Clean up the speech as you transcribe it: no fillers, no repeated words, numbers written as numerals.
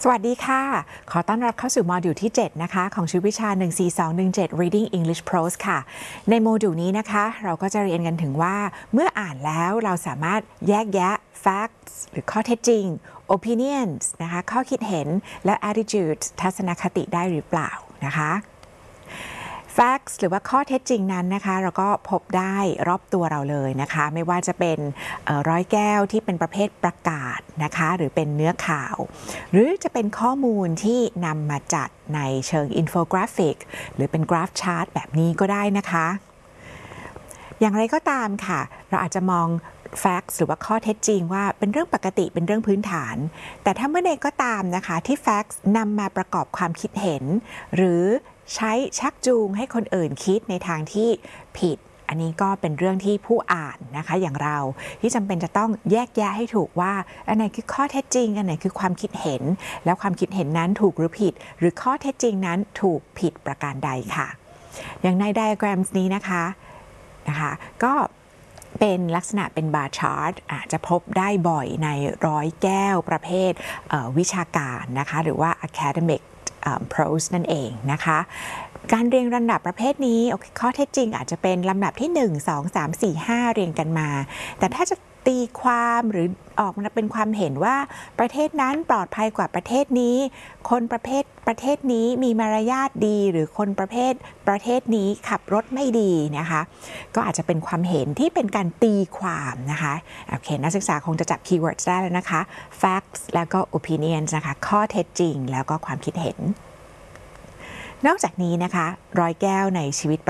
สวัสดีค่ะขอต้อนรับเข้าสู่โมดูลที่7นะคะของชีววิชา14217 Reading English Prose ค่ะในโมดูลนี้นะคะเราก็จะเรียนกันถึงว่าเมื่ออ่านแล้วเราสามารถแยกแยะ facts หรือข้อเท็จจริง opinions นะคะข้อคิดเห็นและ attitudes ทัศนคติได้หรือเปล่านะคะ facts หรือว่าข้อเท็จจริงนั้นนะคะเราก็พบได้รอบตัวเราเลยนะคะไม่ว่าจะเป็นร้อยแก้วที่เป็นประเภทประกาศนะคะหรือเป็นเนื้อข่าวหรือจะเป็นข้อมูลที่นำมาจัดในเชิงอินโฟกราฟิกหรือเป็นกราฟชาร์ตแบบนี้ก็ได้นะคะอย่างไรก็ตามค่ะเราอาจจะมอง facts หรือว่าข้อเท็จจริงว่าเป็นเรื่องปกติเป็นเรื่องพื้นฐานแต่ถ้าเมื่อใดก็ตามนะคะที่ facts นำมาประกอบความคิดเห็นหรือใช้ชักจูงให้คนอื่นคิดในทางที่ผิดอันนี้ก็เป็นเรื่องที่ผู้อ่านนะคะอย่างเราที่จำเป็นจะต้องแยกแยะให้ถูกว่าอันไหนคือข้อเท็จจริงอันไหนคือความคิดเห็นแล้วความคิดเห็นนั้นถูกหรือผิดหรือข้อเท็จจริงนั้นถูกผิดประการใดค่ะอย่างในไดอะแกรมนี้นะคะก็เป็นลักษณะเป็นบาร์ชาร์ตอาจจะพบได้บ่อยในร้อยแก้วประเภทวิชาการนะคะหรือว่า academic prose นั่นเองนะคะการเรียงลำดับประเภทนี้ข้อเท็จจริงอาจจะเป็นลำดับที่1 2 3 4 5เรียงกันมาแต่ถ้าจะตีความหรือออกมาเป็นความเห็นว่าประเทศนั้นปลอดภัยกว่าประเทศนี้คนประเทศนี้มีมารยาทดีหรือคนประเทศนี้ขับรถไม่ดีนะคะก็อาจจะเป็นความเห็นที่เป็นการตีความนะคะโอเคนักศึกษาคงจะจับคีย์เวิร์ดได้แล้วนะคะ facts แล้วก็ opinions นะคะข้อเท็จจริงแล้วก็ความคิดเห็นนอกจากนี้นะคะร้อยแก้วในชีวิต